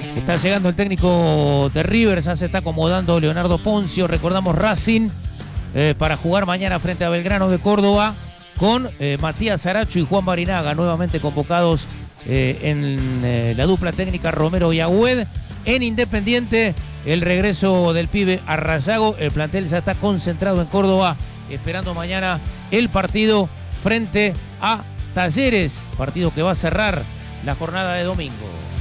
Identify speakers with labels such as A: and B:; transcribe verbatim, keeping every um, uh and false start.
A: Está llegando el técnico de River, ya se está acomodando Leonardo Poncio. Recordamos Racing eh, para jugar mañana frente a Belgrano de Córdoba con eh, Matías Aracho y Juan Barinaga, nuevamente convocados eh, en eh, la dupla técnica Romero y Agüed. En Independiente, el regreso del pibe Arrayago. El plantel ya está concentrado en Córdoba, esperando mañana el partido frente a Talleres, partido que va a cerrar la jornada de domingo.